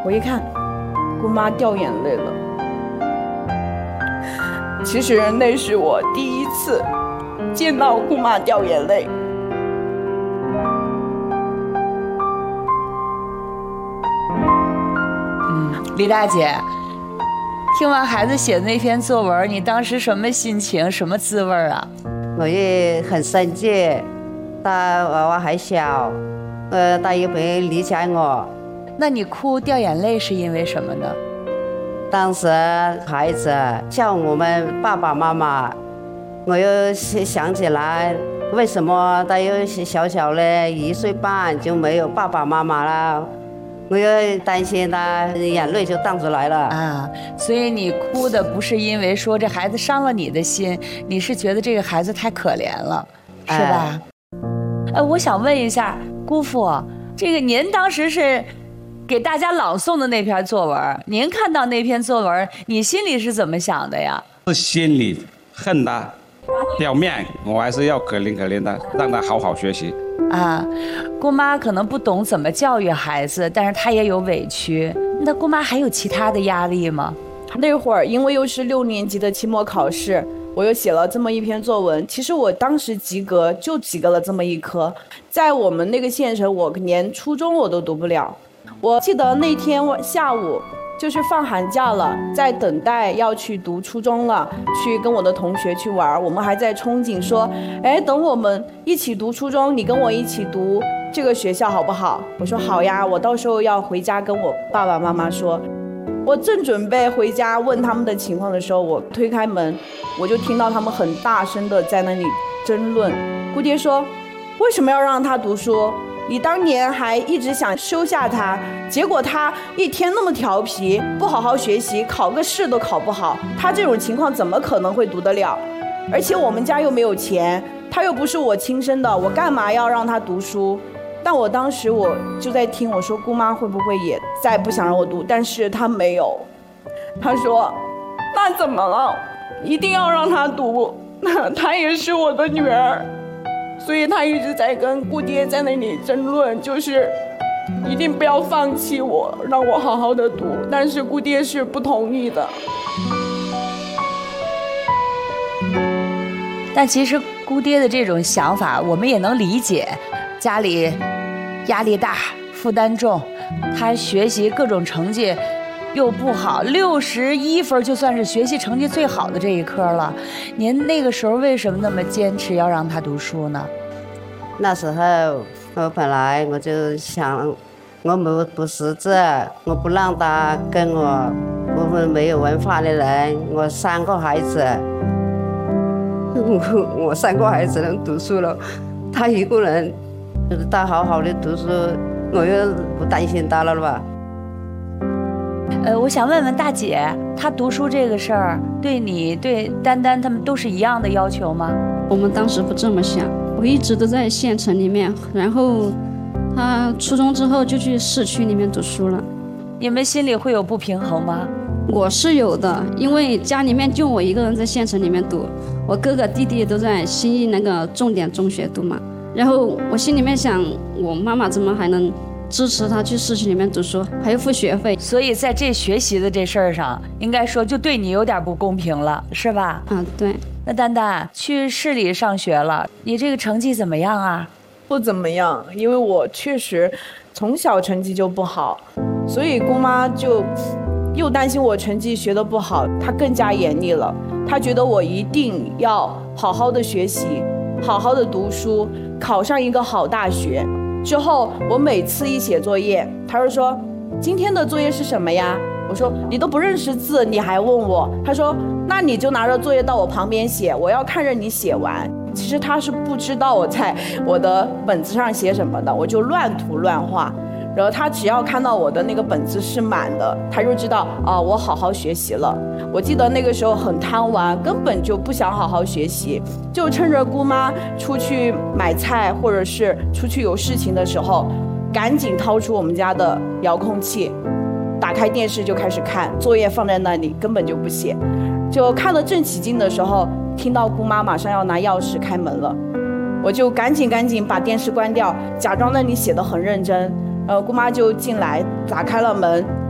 我一看，姑妈掉眼泪了。其实那是我第一次见到姑妈掉眼泪。 李大姐，听完孩子写的那篇作文，你当时什么心情，什么滋味啊？ 我也很生气，他娃娃还小，他又没理解我。 那你哭掉眼泪是因为什么呢？ 当时孩子叫我们爸爸妈妈，我又想起来，为什么他又小小的1岁半就没有爸爸妈妈了？我又担心他，眼泪就荡出来了啊。所以你哭的不是因为说这孩子伤了你的心，你是觉得这个孩子太可怜了，是吧？我想问一下姑父，这个您当时是给大家朗诵的那篇作文，您看到那篇作文，你心里是怎么想的呀？ 是心里恨他，表面我还是要可怜可怜他，让他好好学习。 啊，姑妈可能不懂怎么教育孩子，但是她也有委屈。那姑妈还有其他的压力吗？ 那会儿因为又是6年级的期末考试，我又写了这么一篇作文。其实我当时及格就及格了这么一科，在我们那个县城，我连初中我都读不了。我记得那天下午就是放寒假了，在等待要去读初中了，去跟我的同学去玩，我们还在憧憬说，等我们一起读初中，你跟我一起读这个学校好不好？我说好呀，我到时候要回家跟我爸爸妈妈说。我正准备回家问他们的情况的时候，我推开门，我就听到他们很大声的在那里争论。姑爹说，为什么要让他读书？你当年还一直想收下他，结果他一天那么调皮，不好好学习，考个试都考不好，他这种情况怎么可能会读得了？而且我们家又没有钱，他又不是我亲生的，我干嘛要让他读书？但我当时我就在听，我说姑妈会不会也再不想让我读？但是他没有，他说那怎么了？一定要让他读，她也是我的女儿。所以他一直在跟姑爹在那里争论，就是一定不要放弃我，让我好好的读。但是姑爹是不同意的。 但其实姑爹的这种想法我们也能理解，家里压力大，负担重，他学习各种成绩又不好，61分就算是学习成绩最好的这一科了。您那个时候为什么那么坚持要让他读书呢？ 那时候我本来我就想，我不识字，我不让他跟我们没有文化的人，我3个孩子，我3个孩子能读书了，他一个人，他好好的读书，我又不担心他了吧？ 我想问问大姐，她读书这个事儿，对你、对丹丹他们都是一样的要求吗？ 我们当时不这么想，我一直都在县城里面，然后她初中之后就去市区里面读书了。 你们心里会有不平衡吗？ 我是有的，因为家里面就我一个人在县城里面读，我哥哥弟弟都在新义那个重点中学读嘛。然后我心里面想，我妈妈怎么还能支持他去市区里面读书，还要付学费？ 所以在这学习的这事儿上，应该说就对你有点不公平了，是吧？ 对。 那丹丹去市里上学了，你这个成绩怎么样啊？ 不怎么样，因为我确实从小成绩就不好，所以姑妈就又担心我成绩学得不好，她更加严厉了。她觉得我一定要好好的学习，好好的读书，考上一个好大学。之后我每次一写作业，她就说今天的作业是什么呀？我说你都不认识字你还问我？她说那你就拿着作业到我旁边写，我要看着你写完。其实她是不知道我在我的本子上写什么的，我就乱涂乱画。然后他只要看到我的那个本子是满的，他就知道我好好学习了。我记得那个时候很贪玩，根本就不想好好学习，就趁着姑妈出去买菜或者是出去有事情的时候，赶紧掏出我们家的遥控器，打开电视就开始看，作业放在那里根本就不写。就看得正起劲的时候，听到姑妈马上要拿钥匙开门了，我就赶紧把电视关掉，假装那里写得很认真。姑妈就进来打开了门，